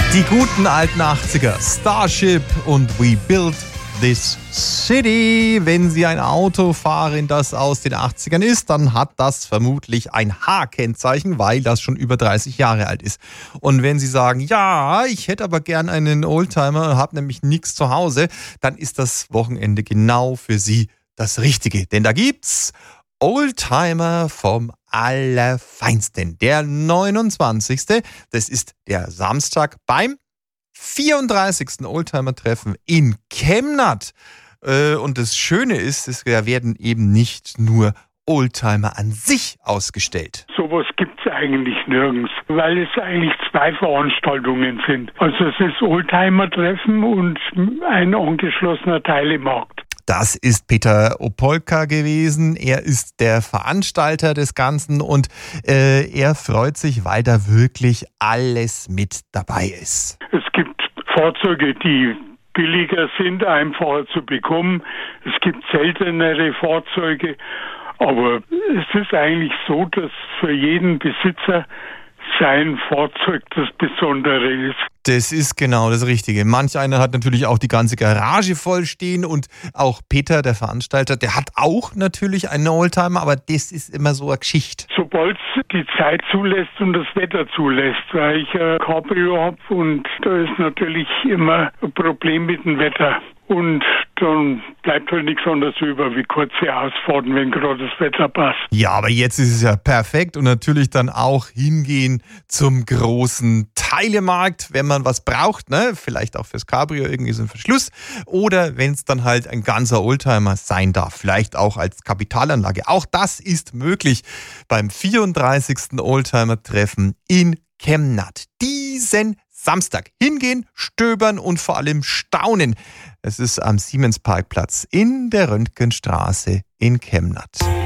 Die guten alten 80er, Starship und We Built This City. Wenn Sie ein Auto fahren, das aus den 80ern ist, dann hat das vermutlich ein H-Kennzeichen, weil das schon über 30 Jahre alt ist. Und wenn Sie sagen, ja, ich hätte aber gern einen Oldtimer und habe nämlich nichts zu Hause, dann ist das Wochenende genau für Sie das Richtige. Denn da gibt's Oldtimer vom Allerfeinsten. Der 29. Das ist der Samstag beim 34. Oldtimer-Treffen in Kemnath. Und das Schöne ist, es werden eben nicht nur Oldtimer an sich ausgestellt. Sowas gibt's eigentlich nirgends, weil es eigentlich zwei Veranstaltungen sind. Also es ist Oldtimer-Treffen und ein angeschlossener Teilemarkt. Das ist Peter Opolka gewesen. Er ist der Veranstalter des Ganzen und er freut sich, weil da wirklich alles mit dabei ist. Es gibt Fahrzeuge, die billiger sind, einfacher zu bekommen. Es gibt seltenere Fahrzeuge. Aber es ist eigentlich so, dass für jeden Besitzer sein Fahrzeug das Besondere ist. Das ist genau das Richtige. Manch einer hat natürlich auch die ganze Garage voll stehen und auch Peter, der Veranstalter, der hat auch natürlich einen Oldtimer, aber das ist immer so eine Geschichte. Sobald es die Zeit zulässt und das Wetter zulässt, weil ich ein Cabrio habe und da ist natürlich immer ein Problem mit dem Wetter. Und dann bleibt halt nichts anderes über wie kurze Ausfahrten, wenn gerade das Wetter passt. Ja, aber jetzt ist es ja perfekt und natürlich dann auch hingehen zum großen Teilemarkt, wenn man was braucht, ne? Vielleicht auch fürs Cabrio irgendwie so ein Verschluss oder wenn es dann halt ein ganzer Oldtimer sein darf, vielleicht auch als Kapitalanlage. Auch das ist möglich beim 34. Oldtimer-Treffen in Kemnath. Diesen Samstag hingehen, stöbern und vor allem staunen. Es ist am Siemens-Parkplatz in der Röntgenstraße in Kemnath.